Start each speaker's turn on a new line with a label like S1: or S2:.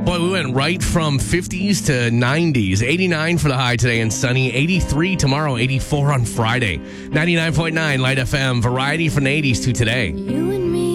S1: Boy, we went right from 50s to 90s. 89 for the high today and sunny. 83 tomorrow, 84 on Friday. 99.9 Light FM. Variety from the 80s to today.